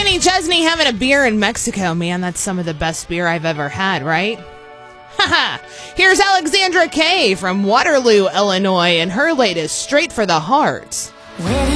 Kenny Chesney having a beer in Mexico. Man, that's some of the best beer I've ever had, right? Haha. Here's Alexandra Kay from Waterloo, Illinois, and her latest Straight for the Heart.